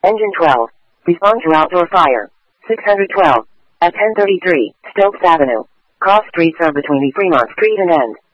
Engine 12. Respond to outdoor fire. 612. At 10:33, Stokes Avenue. Cross streets are between the Fremont Street and End.